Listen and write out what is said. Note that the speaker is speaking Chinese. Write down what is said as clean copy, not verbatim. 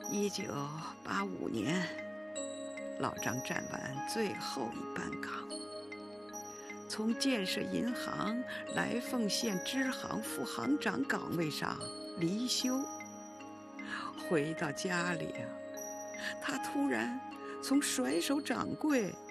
1985年，老张站完最后一班岗，从建设银行来凤县支行副行长岗位上离休。回到家里他突然从甩手掌柜